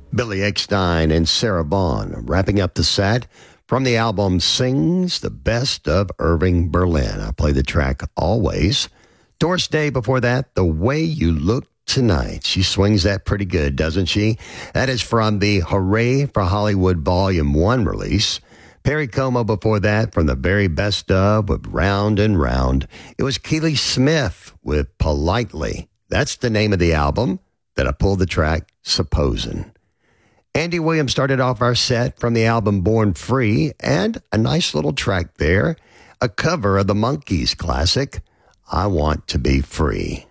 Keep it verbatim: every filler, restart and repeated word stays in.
Billy Eckstein and Sarah Vaughan wrapping up the set from the album Sings the Best of Irving Berlin. I play the track Always. Doris Day before that, The Way You Look Tonight. She swings that pretty good, doesn't she? That is from the Hooray for Hollywood Volume one release. Perry Como before that from the very best of with Round and Round. It was Keely Smith with Politely. That's the name of the album that I pulled the track Supposin'. Andy Williams started off our set from the album Born Free, and a nice little track there, a cover of the Monkees classic, I Want to Be Free.